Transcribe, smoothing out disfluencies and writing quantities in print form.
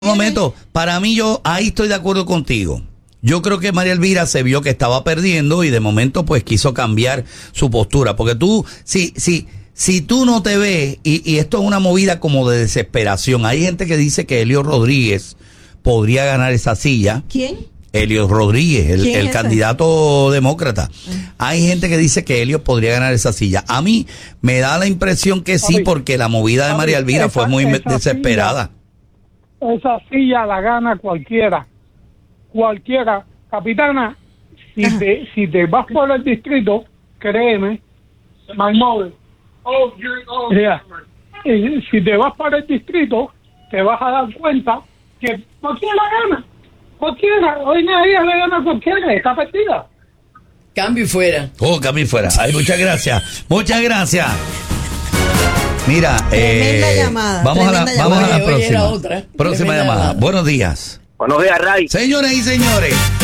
Un momento, para mí yo ahí estoy de acuerdo contigo. Yo creo que María Elvira se vio que estaba perdiendo y de momento pues quiso cambiar su postura. Porque tú, si tú no te ves, y esto es una movida como de desesperación. Hay gente que dice que Elio Rodríguez podría ganar esa silla. ¿Quién? Elio Rodríguez, el es candidato demócrata. Hay gente que dice que Elio podría ganar esa silla. A mí me da la impresión que sí, porque la movida de María Elvira fue muy desesperada. Esa silla la gana cualquiera. Capitana, si te vas por el distrito, créeme, my mother. Si te vas por el distrito, te vas a dar cuenta que cualquiera gana. Cualquiera. Hoy nadie le gana a cualquiera. Está perdida. Cambio y fuera. Cambio y fuera. Ay, muchas gracias. Muchas gracias. Mira, Tremenda llamada. Vamos a la próxima. Otra. Próxima llamada. Buenos días. Buenos días, Ray. Señoras y señores.